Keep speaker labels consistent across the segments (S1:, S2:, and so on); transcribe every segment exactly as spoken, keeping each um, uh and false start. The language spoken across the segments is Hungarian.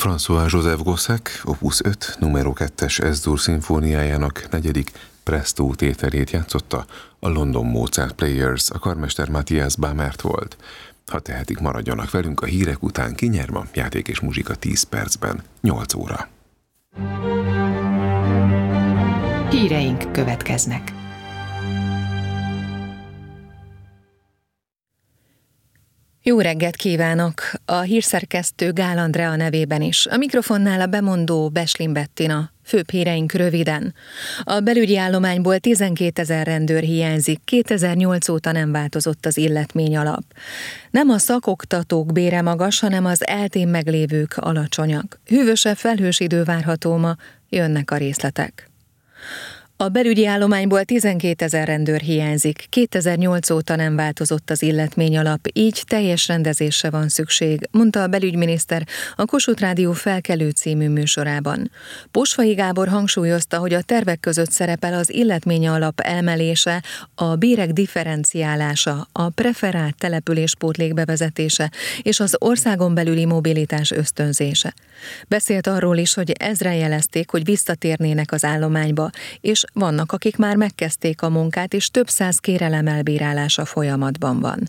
S1: François-Joseph Gossec, Opus öt, numero kettes Es-dur szimfóniájának negyedik Presto tételét játszotta, a London Mozart Players, a karmester Matthias Bamert volt. Ha tehetik, maradjanak velünk, a hírek után kinyer ma, játék és muzsika tíz percben, nyolc óra.
S2: Híreink következnek. Jó reggelt kívánok! A hírszerkesztő Gál Andrea nevében is. A mikrofonnál a bemondó Beslin Bettina. Főbb híreink röviden. A belügyi állományból tizenkétezer rendőr hiányzik, kétezer-nyolc óta nem változott az illetmény alap. Nem a szakoktatók bére magas, hanem az eltén meglévők alacsonyak. Hűvösebb, felhős idő várható ma, jönnek a részletek. A belügyi állományból tizenkétezer rendőr hiányzik, kétezer-nyolc óta nem változott az illetmény alap, így teljes rendezésre van szükség, mondta a belügyminiszter a Kossuth Rádió Felkelő című műsorában. Posvai Gábor hangsúlyozta, hogy a tervek között szerepel az illetmény alap emelése, a bérek differenciálása, a preferált településpótlék bevezetése és az országon belüli mobilitás ösztönzése. Beszélt arról is, hogy ezren jelezték, hogy visszatérnének az állományba, és vannak, akik már megkezdték a munkát, és több száz kérelem elbírálása folyamatban van.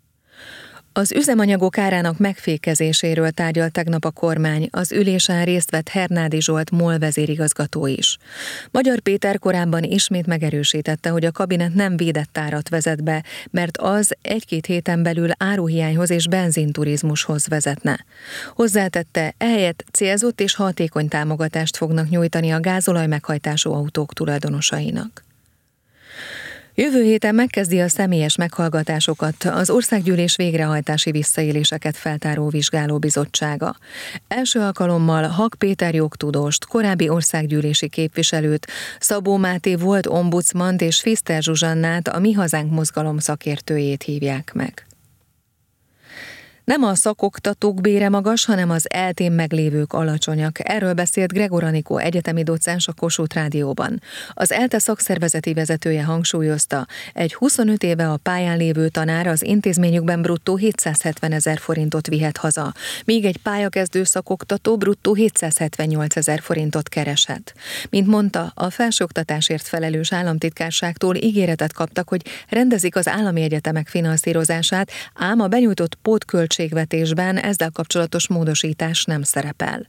S2: Az üzemanyagok árának megfékezéséről tárgyalt tegnap a kormány, az ülésen részt vett Hernádi Zsolt MOL vezérigazgató is. Magyar Péter korábban ismét megerősítette, hogy a kabinet nem védett árat vezet be, mert az egy-két héten belül áruhiányhoz és benzinturizmushoz vezetne. Hozzátette, ehelyett célzott és hatékony támogatást fognak nyújtani a gázolaj meghajtású autók tulajdonosainak. Jövő héten megkezdi a személyes meghallgatásokat az Országgyűlés végrehajtási visszaéléseket feltáró vizsgálóbizottsága. Első alkalommal Hak Péter jogtudóst, korábbi országgyűlési képviselőt, Szabó Máté volt ombudsmant és Fiszter Zsuzsannát, a Mi Hazánk mozgalom szakértőjét hívják meg. Nem a szakoktatók bére magas, hanem az eltén meglévők alacsonyak. Erről beszélt Gregor Anikó egyetemi docens a Kossuth Rádióban. Az ELTE szakszervezeti vezetője hangsúlyozta, egy huszonöt éve a pályán lévő tanár az intézményükben bruttó hétszázhetvenezer forintot vihet haza, míg egy pályakezdő szakoktató bruttó hétszázhetvennyolcezer forintot kereshet. Mint mondta, a felsőoktatásért felelős államtitkárságtól ígéretet kaptak, hogy rendezik az állami egyetemek finanszírozását, ám a benyújtott pótköltség költségvetésben ezzel kapcsolatos módosítás nem szerepel.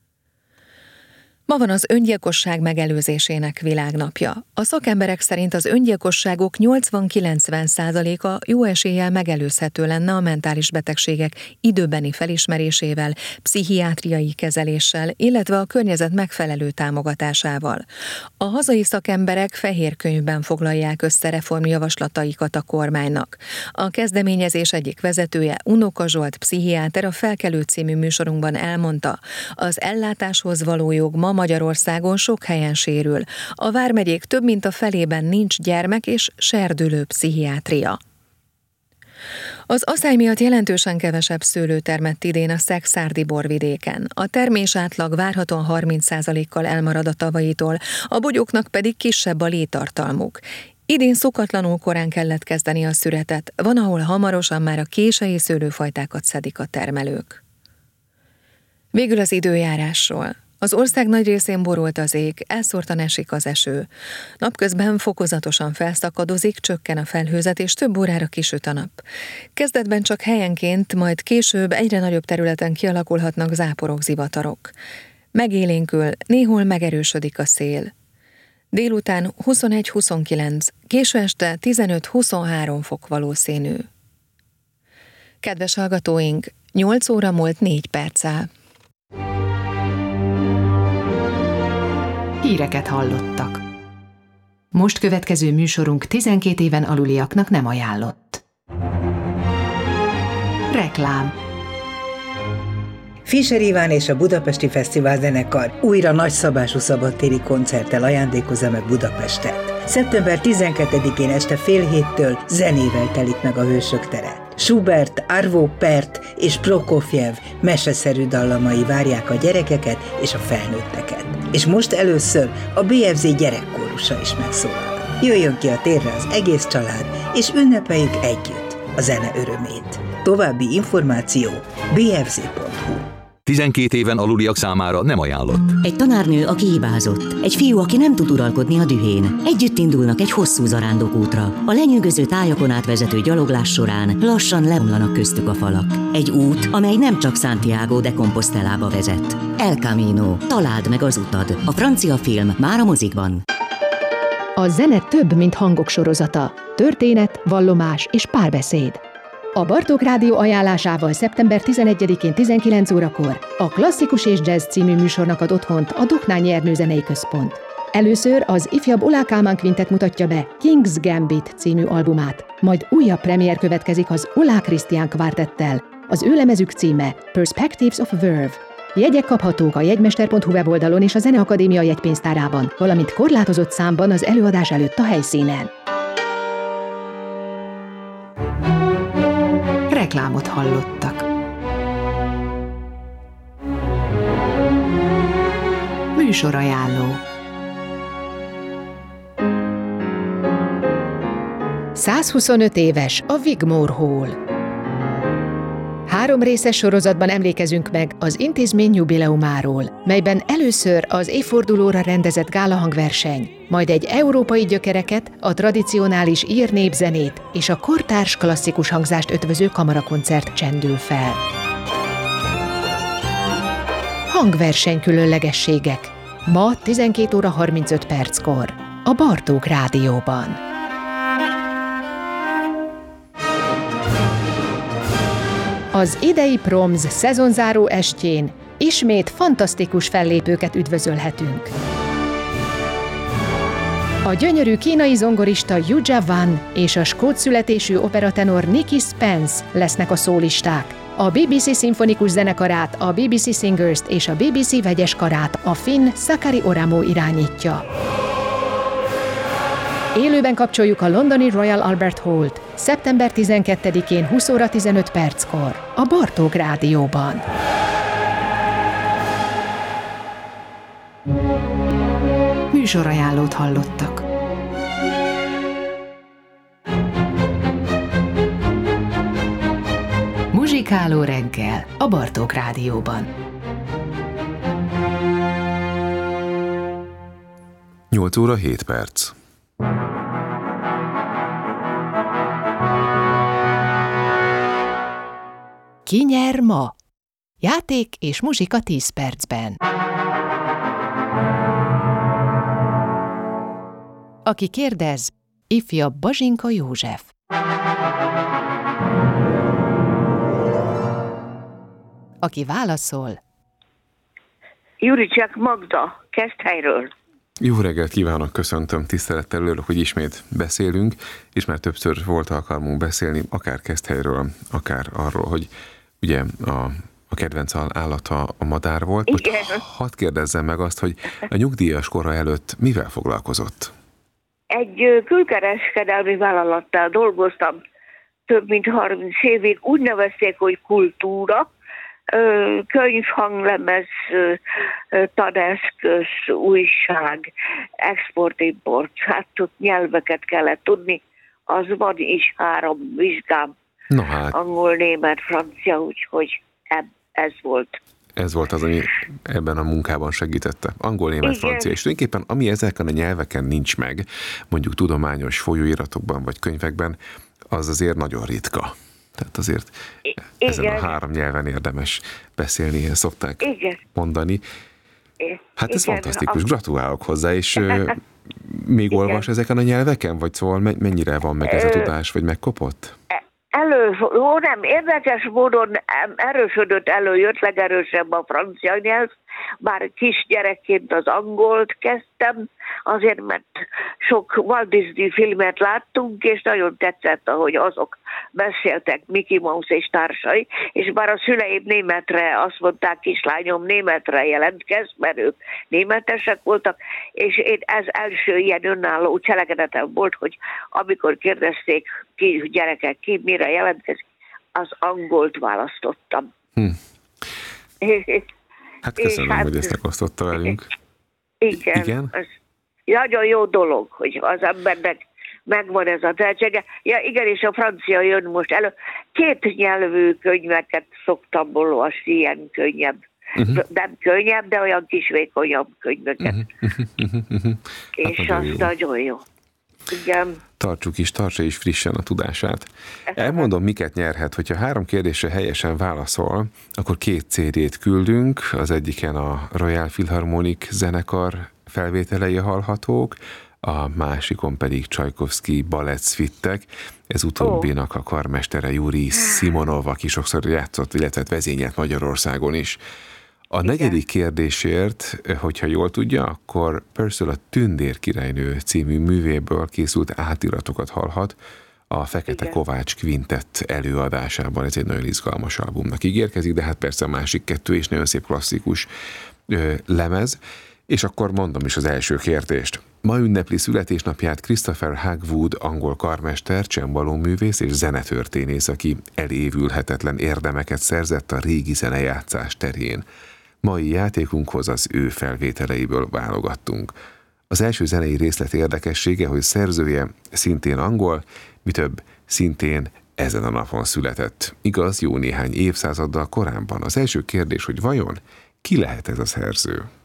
S2: Ma van az öngyilkosság megelőzésének világnapja. A szakemberek szerint az öngyilkosságok nyolcvan-kilencven százaléka jó eséllyel megelőzhető lenne a mentális betegségek időbeni felismerésével, pszichiátriai kezeléssel, illetve a környezet megfelelő támogatásával. A hazai szakemberek fehér könyvben foglalják össze reformjavaslataikat a kormánynak. A kezdeményezés egyik vezetője, Unoka Zsolt pszichiáter a Felkelő című műsorunkban elmondta, az ellátáshoz való jog ma Magyarországon sok helyen sérül. A vármegyék több mint a felében nincs gyermek és serdülő pszichiátria. Az aszály miatt jelentősen kevesebb szőlő termett idén a szekszárdi borvidéken. A termés átlag várhatóan harminc százalékkal elmarad a tavalyitól, a bogyóknak pedig kisebb a létartalmuk. Idén szokatlanul korán kellett kezdeni a szüretet, van, ahol hamarosan már a kései szőlőfajtákat szedik a termelők. Végül az időjárásról. Az ország nagy részén borult az ég, elszórtan esik az eső. Napközben fokozatosan felszakadozik, csökken a felhőzet, és több órára kisüt a nap. Kezdetben csak helyenként, majd később egyre nagyobb területen kialakulhatnak záporok, zivatarok. Megélénkül, néhol megerősödik a szél. Délután huszonegy-huszonkilenc, késő este tizenöt-huszonhárom fok valószínű. Kedves hallgatóink, nyolc óra múlt négy perccel.
S3: Híreket hallottak. Most következő műsorunk tizenkét éven aluliaknak nem ajánlott. Reklám.
S4: Fischer Iván és a Budapesti Fesztivál Zenekar újra nagyszabású szabadtéri koncerttel ajándékozza meg Budapestet. szeptember tizenkettedikén este fél héttől zenével telik meg a Hősök tere. Schubert, Arvo Pärt és Prokofjev meseszerű dallamai várják a gyerekeket és a felnőtteket. És most először a bé ef zé gyerekkórusa is megszólal. Jöjjön ki a térre az egész család, és ünnepeljük együtt a zene örömét. További információ bé ef zé pont hu.
S5: tizenkét éven aluliak számára nem ajánlott.
S6: Egy tanárnő, aki hibázott. Egy fiú, aki nem tud uralkodni a dühén. Együtt indulnak egy hosszú zarándokútra. A lenyűgöző tájakon átvezető gyaloglás során lassan leomlanak köztük a falak. Egy út, amely nem csak Santiago de Compostelába vezet. El Camino. Találd meg az utad. A francia film már a mozikban.
S3: A zene több, mint hangok sorozata. Történet, vallomás és párbeszéd. A Bartók Rádió ajánlásával szeptember tizenegyedikén tizenkilenc órakor a Klasszikus és Jazz című műsornak ad otthont a Doknány Ernő Zenei Központ. Először az ifjabb Ola Kálmán Quintet mutatja be King's Gambit című albumát, majd újabb premier következik az Ola Krisztián Kvártettel. Az ő lemezük címe Perspectives of Verve. Jegyek kaphatók a jegymester pont hu weboldalon és a Zeneakadémia jegypénztárában, valamint korlátozott számban az előadás előtt a helyszínen. Reklámot hallottak. Műsorajánló. százhuszonöt éves a Wigmore Hall. Három részes sorozatban emlékezünk meg az intézmény jubileumáról, melyben először az évfordulóra rendezett gálahangverseny, majd egy európai gyökereket, a tradicionális ír népzenét és a kortárs klasszikus hangzást ötvöző kamarakoncert csendül fel. Hangverseny különlegességek. Ma tizenkét óra harmincöt perckor. A Bartók Rádióban. Az idei Proms szezonzáró estjén ismét fantasztikus fellépőket üdvözölhetünk. A gyönyörű kínai zongorista Yuja Van és a skót születésű operatenor Nicky Spence lesznek a szólisták. A bé bé cé szimfonikus zenekarát, a bé bé cé Singers-t és a bé bé cé vegyes karát a finn Sakari Oramo irányítja. Élőben kapcsoljuk a londoni Royal Albert Hallt szeptember tizenkettedikén húsz óra tizenöt perckor a Bartók Rádióban. Műsorajánlót hallottak. Muzsikáló reggel a Bartók Rádióban.
S1: nyolc óra hét perc.
S3: Ki nyer ma? Játék és muzsika tíz percben. Aki kérdez, ifjabb Bazsinka József. Aki válaszol,
S7: Juricsák Magda, Keszthelyről.
S1: Jó reggelt kívánok, köszöntöm, tisztelettel örülök, hogy ismét beszélünk, és már többször volt alkalmunk beszélni, akár Keszthelyről, akár arról, hogy ugye a, a kedvenc állata a madár volt. Most
S7: Igen.
S1: hadd kérdezzem meg azt, hogy a nyugdíjas kora előtt mivel foglalkozott?
S7: Egy külkereskedelmi vállalattal dolgoztam több mint harminc évig, úgy nevezték, hogy kultúra, könyv, hanglemez, taneszköz, újság, export-import, hát ott nyelveket kellett tudni, az van is három vizsgám,
S1: No hát,
S7: angol, német, francia, úgyhogy ez volt.
S1: ez volt az, ami ebben a munkában segítette. Angol, német,
S7: Igen.
S1: francia, és tulajdonképpen ami ezeken a nyelveken nincs meg, mondjuk tudományos folyóiratokban vagy könyvekben, az azért nagyon ritka. Tehát azért
S7: I-
S1: ezen
S7: igen.
S1: a három nyelven érdemes beszélni, ilyen szokták
S7: Igen.
S1: mondani.
S7: I-
S1: Hát ez
S7: igen,
S1: fantasztikus,
S7: a-
S1: gratulálok hozzá, és ö, még
S7: Igen.
S1: olvas ezeken a nyelveken, vagy szóval me- mennyire van meg ez a
S7: Ö,
S1: tudás, vagy megkopott?
S7: Elő, ó, nem, érdekes módon erősödött, előjött, legerősebb a francia nyelv, bár kisgyerekként az angolt kezdtem, azért, mert sok Walt Disney filmet láttunk, és nagyon tetszett, ahogy azok beszéltek, Mickey Mouse és társai, és bár a szüleim németre, azt mondták, kislányom, németre jelentkez, mert ők németesek voltak, és én ez első ilyen önálló cselekedetem volt, hogy amikor kérdezték ki, gyerekek, ki mire jelentkezik, az angolt választottam.
S1: Hm. Hát köszönöm,
S7: hát-
S1: hogy ezt megosztotta velünk.
S7: Igen,
S1: Igen?
S7: az nagyon jó dolog, hogy az embernek megvan ez a tehetsége. Ja, igen, és a francia jön most elő. Két nyelvű könyveket szoktam olvasni, ilyen könnyebb uh-huh. nem könnyebb, de olyan kis vékonyabb könyveket. Uh-huh. Uh-huh. És hát nagyon az jó. Nagyon jó. Igen.
S1: Tartsuk is, tartsa is frissen a tudását. Elmondom, miket nyerhet. Hogyha három kérdésre helyesen válaszol, akkor két cé dét küldünk, az egyiken a Royal Philharmonic zenekar felvételei hallhatók, a másikon pedig Csajkovszky balett-szvittek. Ez utóbbinak a karmestere Juri Szimonov, aki sokszor játszott, illetve vezényelt Magyarországon is. A Igen. negyedik kérdésért, hogyha jól tudja, akkor Purcell a Tündér királynő című művéből készült átiratokat hallhat a Fekete Igen. Kovács Quintett előadásában. Ez egy nagyon izgalmas albumnak ígérkezik, de hát persze a másik kettő is nagyon szép klasszikus ö, lemez. És akkor mondom is az első kérdést. Ma ünnepli születésnapját Christopher Hagwood, angol karmester, csembalóművész és zenetörténész, aki elévülhetetlen érdemeket szerzett a régi zenejátszás terén. Mai játékunkhoz az ő felvételeiből válogattunk. Az első zenei részlet érdekessége, hogy szerzője szintén angol, mi több, szintén ezen a napon született. Igaz, jó néhány évszázaddal korábban. Az első kérdés, hogy vajon ki lehet ez a szerző?